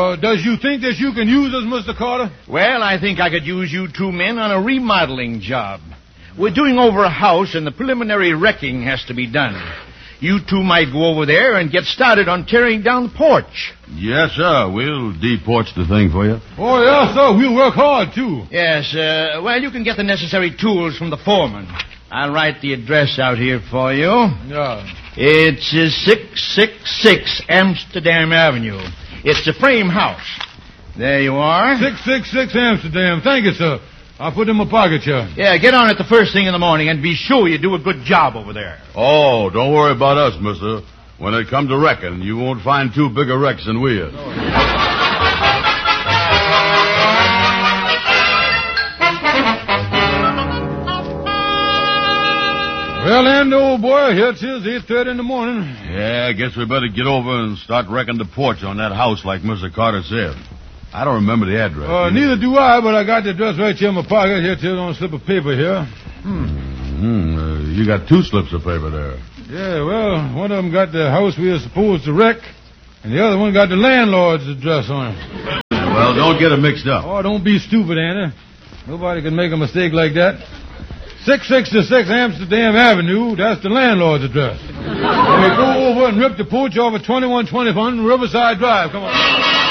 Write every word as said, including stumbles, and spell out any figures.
Uh, does you think that you can use us, Mister Carter? Well, I think I could use you two men on a remodeling job. We're doing over a house, and the preliminary wrecking has to be done. You two might go over there and get started on tearing down the porch. Yes, sir. We'll de-porch the thing for you. Oh, yes, sir. We'll work hard, too. Yes, uh, well, you can get the necessary tools from the foreman. I'll write the address out here for you. Yeah. It's uh, six six six Amsterdam Avenue. It's a frame house. There you are. six six six Amsterdam. Thank you, sir. I'll put it in my pocket, sir. Yeah, get on it the first thing in the morning and be sure you do a good job over there. Oh, don't worry about us, mister. When it comes to wrecking, you won't find two bigger wrecks than we are. Well, Andy, old boy, here it is, eight thirty in the morning. Yeah, I guess we better get over and start wrecking the porch on that house like Mister Carter said. I don't remember the address. Uh, neither do I, but I got the address right here in my pocket. Here it is on a slip of paper here. Hmm. Mm-hmm. Uh, you got two slips of paper there. Yeah, well, one of them got the house we were supposed to wreck, and the other one got the landlord's address on it. Well, don't get it mixed up. Oh, don't be stupid, Anna. Nobody can make a mistake like that. six sixty-six Amsterdam Avenue, that's the landlord's address. We go over and rip the porch off of twenty-one twenty-one Riverside Drive. Come on.